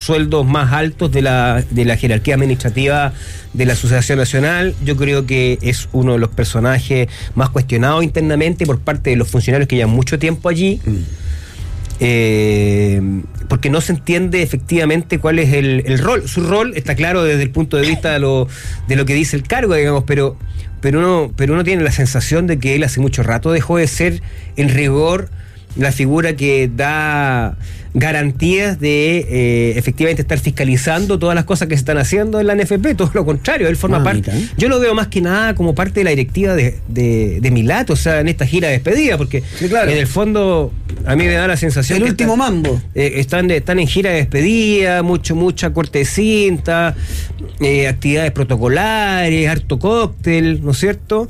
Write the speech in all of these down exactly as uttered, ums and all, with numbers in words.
sueldos más altos de la, de la jerarquía administrativa de la Asociación Nacional. Yo creo que es uno de los personajes más cuestionados internamente por parte de los funcionarios que llevan mucho tiempo allí. Mm. Eh, porque no se entiende efectivamente cuál es el, el rol. Su rol está claro desde el punto de vista de lo, de lo que dice el cargo, digamos, pero, pero, uno, pero uno tiene la sensación de que él hace mucho rato dejó de ser en rigor la figura que da garantías de eh, efectivamente estar fiscalizando todas las cosas que se están haciendo en la N F P, todo lo contrario, él forma ah, parte, ¿eh? Yo lo veo más que nada como parte de la directiva de, de, de Milat, o sea, en esta gira de despedida, porque sí, claro. En el fondo a mí me da la sensación el que último está, mambo eh, están, de, están en gira de despedida, mucho, mucha corte de cinta, eh, actividades protocolares, harto cóctel, ¿no es cierto?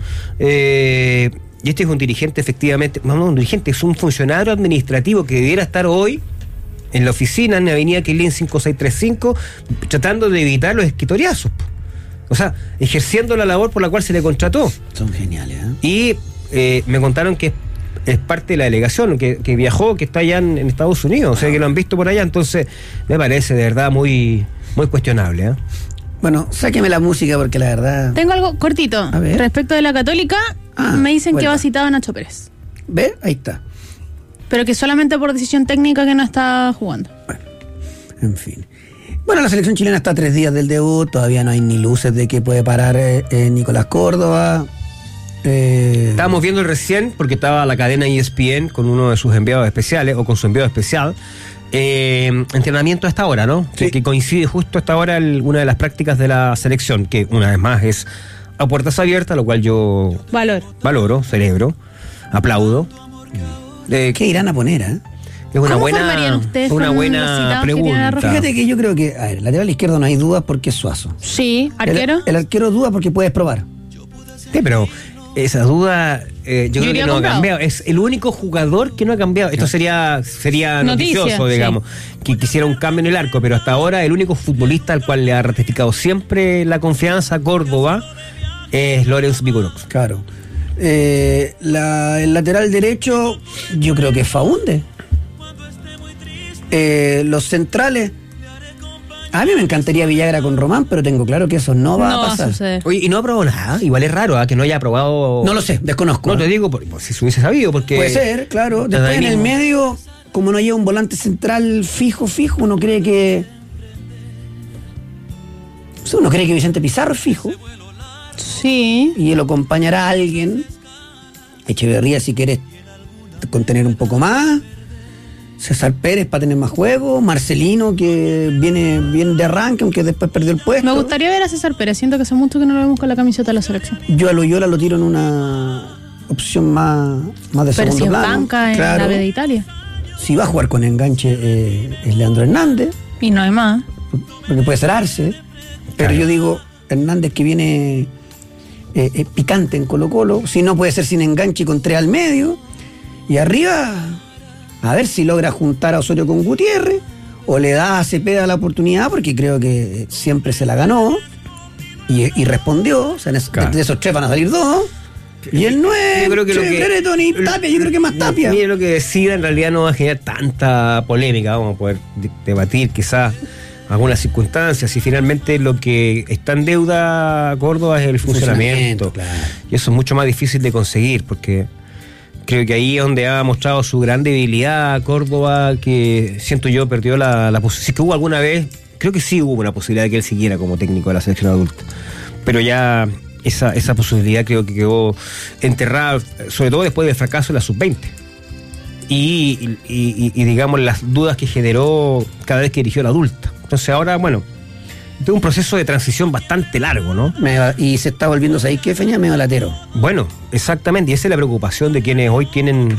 Eh, y este es un dirigente efectivamente, no, no, un dirigente, es un funcionario administrativo que debiera estar hoy en la oficina, en la avenida Quilín cinco seis tres cinco, tratando de evitar los escritoriazos. O sea, ejerciendo la labor por la cual se le contrató. Son geniales, ¿eh? Y eh, me contaron que es, es parte de la delegación, que, que viajó, que está allá en, en Estados Unidos, o sea, que lo han visto por allá, entonces me parece de verdad muy, muy cuestionable, ¿eh? Bueno, sáqueme la música porque la verdad... Tengo algo cortito. Respecto de la Católica, ah, me dicen bueno. que va citado a Nacho Pérez. ¿Ve? Ahí está. Pero que solamente por decisión técnica que no está jugando. Bueno, en fin. Bueno, la selección chilena está a tres días del debut, todavía no hay ni luces de que puede parar eh, eh, Nicolás Córdoba. Eh... Estábamos viendo recién, porque estaba la cadena E S P N con uno de sus enviados especiales, o con su enviado especial, eh, entrenamiento a esta hora, ¿no? Sí. Que, que coincide justo a esta hora el, una de las prácticas de la selección, que una vez más es a puertas abiertas, lo cual yo valoro, valoro, celebro, aplaudo. Eh, ¿Qué irán a poner, eh? Es una buena, una buena pregunta. Fíjate que yo creo que, a ver, lateral izquierdo no hay dudas porque es Suazo. Sí, arquero. El, el arquero duda porque puedes probar. Sí, pero esa duda eh, yo, yo creo que no comprado. ha cambiado. Es el único jugador que no ha cambiado. Esto sería sería Noticia, noticioso, digamos, sí. que quisiera un cambio en el arco, pero hasta ahora el único futbolista al cual le ha ratificado siempre la confianza a Córdoba es Lorenz Vigorox. Claro. Eh, la, el lateral derecho yo creo que es Faúnde. Eh, los centrales, a mí me encantaría Villagra con Román, pero tengo claro que eso no va no a pasar. Va a Oye, y no ha probado nada. Igual es raro, ¿eh? Que no haya probado. No lo sé, desconozco. No te digo, por, por, si se hubiese sabido, porque. Puede ser, claro. Después en el medio, como no lleva un volante central fijo, fijo, uno cree que. Uno cree que Vicente Pizarro es fijo. Sí. Y lo acompañará a alguien. Echeverría, si quieres contener un poco más. César Pérez para tener más juego. Marcelino, que viene bien de arranque, aunque después perdió el puesto. Me gustaría ver a César Pérez. Siento que hace mucho que no lo vemos con la camiseta de la selección. Yo a Loyola lo tiro en una opción más, más de Pero segundo si plano. Pero si banca en claro. la B de Italia. Si va a jugar con enganche eh, es Leandro Hernández. Y no hay más. Porque puede ser Arce. Pero claro. Yo digo, Hernández que viene... Eh, eh, picante en Colo Colo, si no puede ser sin enganche y con tres al medio, y arriba a ver si logra juntar a Osorio con Gutiérrez o le da a Cepeda la oportunidad, porque creo que siempre se la ganó y, y respondió, o sea, claro. de esos tres van a salir dos y el nueve, yo creo que, che, lo que Tapia, yo creo que más Tapia. Mire, lo que decida en realidad no va a generar tanta polémica, vamos a poder debatir quizás algunas circunstancias, y finalmente lo que está en deuda Córdoba es el funcionamiento, funcionamiento claro. Y eso es mucho más difícil de conseguir, porque creo que ahí es donde ha mostrado su gran debilidad Córdoba, que siento yo perdió la, la posibilidad. Si que hubo alguna vez, creo que sí hubo una posibilidad de que él siguiera como técnico de la selección adulta, pero ya esa, esa posibilidad creo que quedó enterrada, sobre todo después del fracaso de la sub veinte. Y, y, y, y digamos las dudas que generó cada vez que dirigió la adulta. Entonces ahora, bueno, es un proceso de transición bastante largo, ¿no? Y se está volviendo, ¿sabéis qué, Feña? Medio latero. Bueno, exactamente, y esa es la preocupación de quienes hoy tienen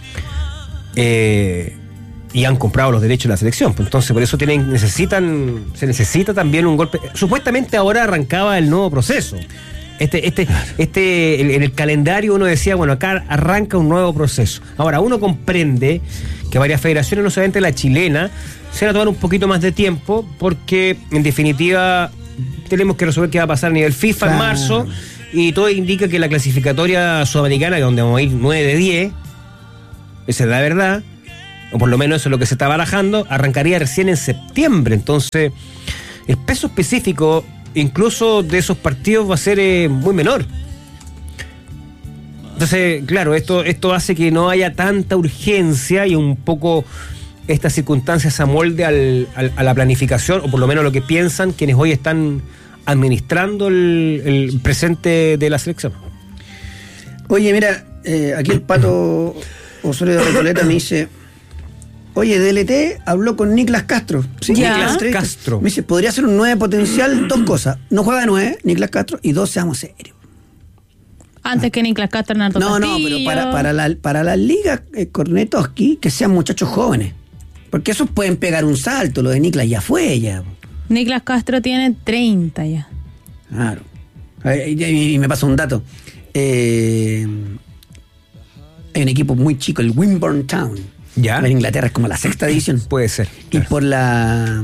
eh, y han comprado los derechos de la selección. Entonces por eso tienen, necesitan, se necesita también un golpe. Supuestamente ahora arrancaba el nuevo proceso. Este, este, este, el, en el calendario uno decía, bueno, acá arranca un nuevo proceso. Ahora, uno comprende que varias federaciones, no solamente la chilena, se van a tomar un poquito más de tiempo, porque en definitiva tenemos que resolver qué va a pasar a nivel FIFA claro. en marzo, y todo indica que la clasificatoria sudamericana, donde vamos a ir nueve de diez, esa es la verdad, o por lo menos eso es lo que se está barajando, arrancaría recién en septiembre. Entonces, el peso específico, incluso de esos partidos, va a ser eh, muy menor. Entonces, claro, esto, esto hace que no haya tanta urgencia y un poco estas circunstancias se amolde al, al, a la planificación, o por lo menos lo que piensan quienes hoy están administrando el, el presente de la selección. Oye, mira, eh, aquí el Pato Osorio de Recoleta me dice: oye, D L T habló con Niklas Castro. Sí, Niklas Castro. Me dice, podría ser un nueve potencial, dos cosas. No juega de nueve, Niklas Castro, y dos, seamos serios. Antes que Niklas Castro, Nardo No, Castillo. no, pero para, para la, para la liga eh, Kornetowski, que sean muchachos jóvenes. Porque esos pueden pegar un salto, lo de Niklas ya fue ya. Niklas Castro tiene treinta ya. Claro. Y me pasa un dato. Eh, hay un equipo muy chico, el Wimborne Town. Ya. En Inglaterra es como la sexta división. Puede ser. Y claro, por la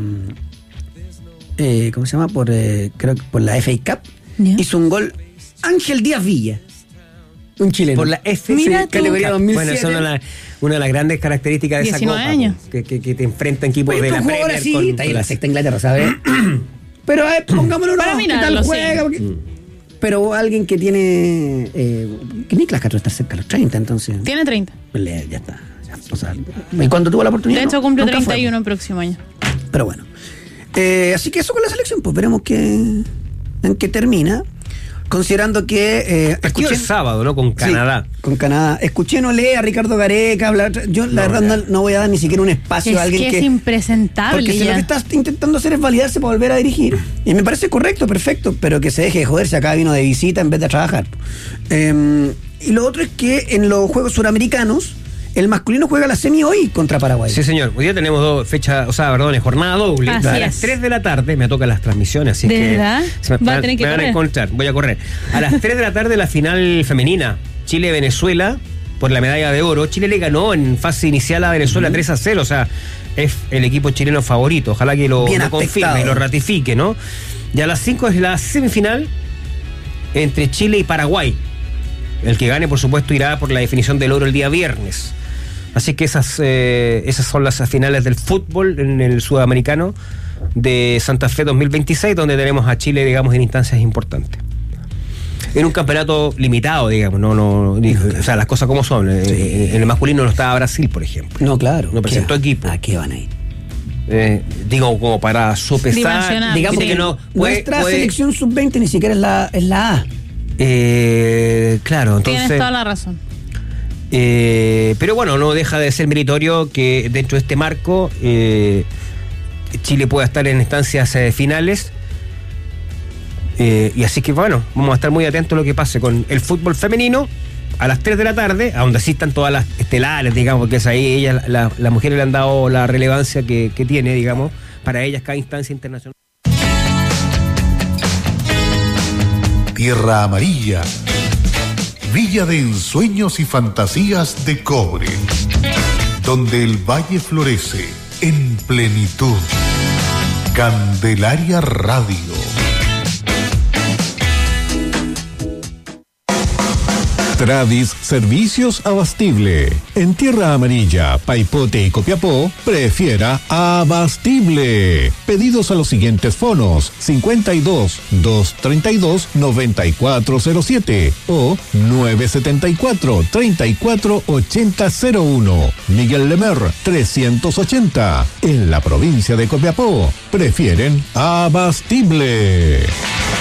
eh, ¿cómo se llama? Por eh, creo que por la F A Cup ¿Ya? hizo un gol Ángel Díaz Villa, un chileno. Por la F Mira C tú. categoría dos mil siete. Bueno, esa es una, de las- una de las grandes características de esa diecinueve copa, años. que, que, que te enfrentan equipos Oye, de la estos jugadores Premier sí, con, está ahí con la la sexta Inglaterra, ¿sabes? Pero a ver, pongámoslo Para no, ¿qué mirarlo, tal sí. juega? Porque- Pero alguien que tiene eh, que Niklas Castro está cerca de los treinta, entonces Tiene treinta. le- ya está. Ya, o sea, y cuando tuvo la oportunidad. De hecho, no, cumple nunca fue. treinta y uno el próximo año. Pero bueno. Eh, así que eso con la selección, pues veremos qué, en qué termina. Considerando que. Eh, partido el escuché- sábado, ¿no? Con Canadá. Sí, con Canadá. Escuché no lee a Ricardo Gareca hablar. Yo, la No, verdad, ya. no, no voy a dar ni siquiera un espacio Es a alguien que que. es impresentable Porque si ya. lo que estás intentando hacer es validarse para volver a dirigir. Y me parece correcto, perfecto, pero que se deje de joderse, acá vino de visita en vez de a trabajar. Eh, y lo otro es que en los Juegos Suramericanos, el masculino juega la semi hoy contra Paraguay. Sí, señor. Hoy día tenemos dos fechas, o sea, perdón, es jornada doble. Así a las es. tres de la tarde me tocan las transmisiones, así ¿De que. verdad? se me, Va a me- tener que me van a correr. encontrar. Voy a correr. A las tres de la tarde la final femenina. Chile-Venezuela por la medalla de oro. Chile le ganó en fase inicial a Venezuela tres a cero, o sea, es el equipo chileno favorito. Ojalá que lo, Bien lo confirme aspectado. y lo ratifique, ¿no? Y a las cinco es la semifinal entre Chile y Paraguay. El que gane, por supuesto, irá por la definición del oro el día viernes. Así que esas, eh, esas son las finales del fútbol en el sudamericano de Santa Fe dos mil veintiséis, donde tenemos a Chile, digamos, en instancias importantes. En un campeonato limitado, digamos, no, no, o sea, las cosas como son. Eh, En el masculino no estaba Brasil, por ejemplo. No, claro. No presentó ¿Qué? equipo. ¿A qué van a ir? Eh, digo, como para sopesar. Dimensionar. Digamos Viste que no puede- nuestra puede- selección sub veinte ni siquiera es la, es la A. Eh, claro, entonces. Tienes toda la razón. Eh, pero bueno, no deja de ser meritorio que dentro de este marco eh, Chile pueda estar en instancias eh, finales. Eh, y así que bueno, vamos a estar muy atentos a lo que pase con el fútbol femenino a las tres de la tarde, a donde asistan todas las estelares, digamos, que es ahí, ellas, la- las mujeres le han dado la relevancia que, que tiene, digamos, para ellas cada instancia internacional. Tierra Amarilla, Villa de ensueños y fantasías de cobre, donde el valle florece en plenitud. Candelaria Radio. Tradis Servicios Abastible. En Tierra Amarilla, Paipote y Copiapó, prefiera Abastible. Pedidos a los siguientes fonos: cincuenta y dos, doscientos treinta y dos, noventa y cuatro cero siete o nueve setenta y cuatro, treinta y cuatro ochenta cero uno. Miguel Lemer, trescientos ochenta. En la provincia de Copiapó, prefieren Abastible.